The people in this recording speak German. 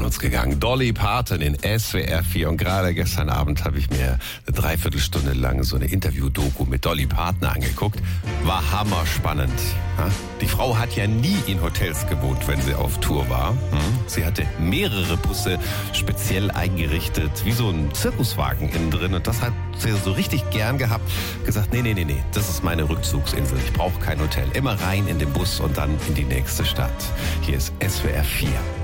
von uns gegangen. Dolly Parton in SWR 4. Und gerade gestern Abend habe ich mir eine Dreiviertelstunde lang so eine Interview-Doku mit Dolly Parton angeguckt. War hammerspannend. Die Frau hat ja nie in Hotels gewohnt, wenn sie auf Tour war. Sie hatte mehrere Busse speziell eingerichtet, wie so ein Zirkuswagen innen drin. Und das hat sie so richtig gern gehabt. Gesagt, nee, das ist meine Rückzugsinsel. Ich brauche kein Hotel. Immer rein in den Bus und dann in die nächste Stadt. Hier ist SWR 4.